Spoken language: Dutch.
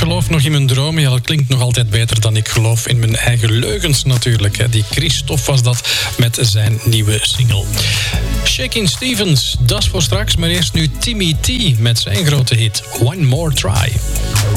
geloof nog in mijn dromen. Ja, dat klinkt nog altijd beter dan ik geloof in mijn eigen leugens natuurlijk. Hè. Die Christophe was dat met zijn nieuwe single. Shakin' Stevens, dat is voor straks. Maar eerst nu Timmy T met zijn grote hit One More Try.